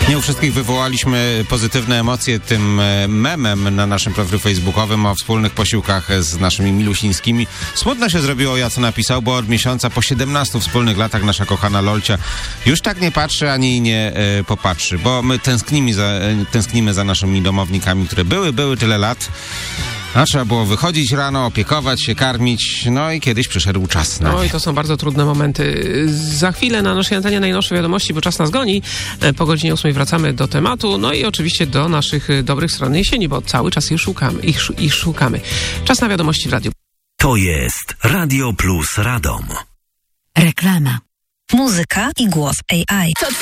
Nie u wszystkich wywołaliśmy pozytywne emocje tym memem na naszym profilu facebookowym o wspólnych posiłkach z naszymi milusińskimi. Smutno się zrobiło, ja co napisał, bo od miesiąca po 17 wspólnych latach nasza kochana Lolcia już tak nie patrzy, ani nie popatrzy, bo my tęsknimy za naszymi domownikami, które były tyle lat. A trzeba było wychodzić rano, opiekować się, karmić, no i kiedyś przyszedł czas na No i to są bardzo trudne momenty. Za chwilę na naszej antenie najnowsze wiadomości, bo czas nas goni. Po godzinie 8 wracamy do tematu, no i oczywiście do naszych dobrych stron jesieni, bo cały czas ich szukamy. Czas na wiadomości w radiu. To jest Radio Plus Radom. Reklama. Muzyka i głos AI.